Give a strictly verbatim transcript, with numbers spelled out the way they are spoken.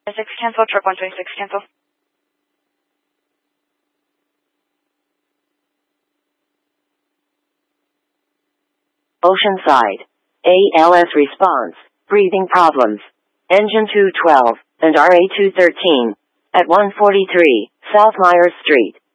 six cancel, truck one twenty-six cancel. Oceanside. A L S response, breathing problems. Engine two twelve, and R A two thirteen. At one forty-three, South Myers Street.